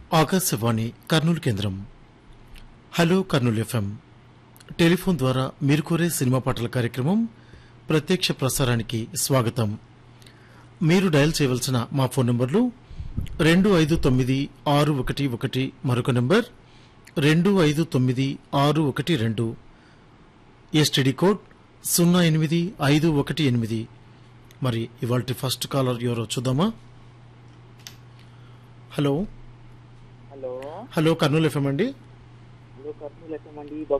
ఆకాశవాణి కర్నూలు కేంద్రం. Hello Kurnool FM telephone ద్వారా మీరు కోరే సినిమా పాటల కార్యక్రమం ప్రత్యక్ష ప్రసారానికి స్వాగతం. మీరు డయల్ చేయవలసిన మా ఫోన్ నంబర్లు 259611 మరొక నంబర్ 259612 ఎస్టీడీ కోడ్ 08518. మరి ఇవాల్టి ఫస్ట్ కాలర్ ఎవరో చూద్దామా? Hello hello hello Kurnool FM అండి. హలో కర్నూలు ఎఫ్ఎం అండి.